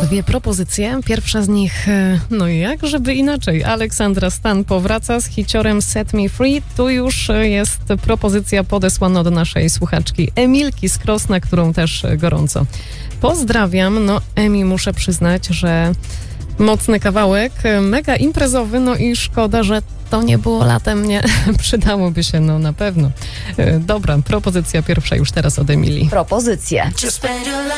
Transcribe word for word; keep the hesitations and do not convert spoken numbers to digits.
dwie propozycje. Pierwsza z nich, no jak żeby inaczej, Aleksandra Stan powraca z hiciorem Set Me Free. Tu już jest propozycja podesłana od naszej słuchaczki Emilki z Krosna, którą też gorąco pozdrawiam. No Emi, muszę przyznać, że mocny kawałek, mega imprezowy, no i szkoda, że to nie było latem, nie? Przydałoby się, no na pewno. Dobra, propozycja pierwsza już teraz od Emilii. Propozycje.